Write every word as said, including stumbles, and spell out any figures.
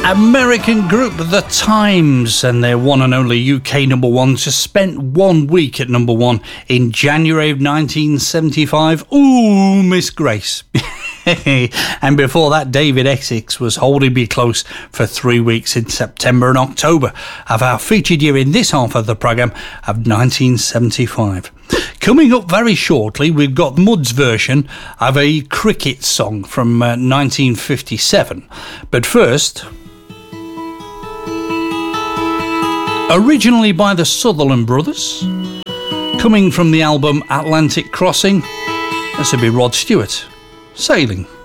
American group The Times and their one and only U K number one just spent one week at number one in January of nineteen seventy-five. Ooh, Miss Grace. And before that, David Essex was Holding Me Close for three weeks in September and October of our featured year in this half of the programme of nineteen seventy-five. Coming up very shortly, we've got Mud's version of a cricket song from uh, nineteen fifty-seven. But first, originally by the Sutherland Brothers, coming from the album Atlantic Crossing, this would be Rod Stewart, Sailing.